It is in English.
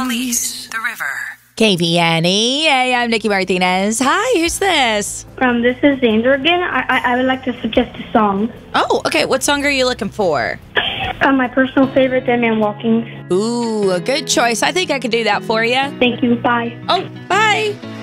Police the River. KVNE. Hey, I'm Nikki Martinez. Hi, who's this? This is Xander again. I would like to suggest a song. Oh, okay. What song are you looking for? My personal favorite, Dead Man Walking. Ooh, a good choice. I think I could do that for you. Thank you. Bye. Oh, bye.